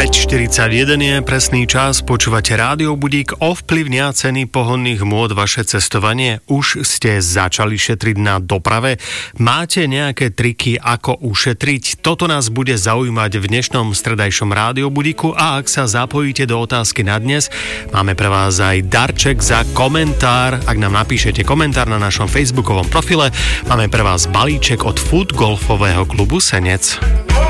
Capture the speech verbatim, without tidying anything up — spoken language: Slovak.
päť štyridsaťjeden je presný čas, počúvate Rádio Budík, ovplyvnia ceny pohonných môd vaše cestovanie? Už ste začali šetriť na doprave? Máte nejaké triky, ako ušetriť? Toto nás bude zaujímať v dnešnom stredajšom Rádio Budíku a ak sa zapojíte do otázky na dnes, máme pre vás aj darček za komentár. Ak nám napíšete komentár na našom facebookovom profile, máme pre vás balíček od Food Golfového klubu Senec.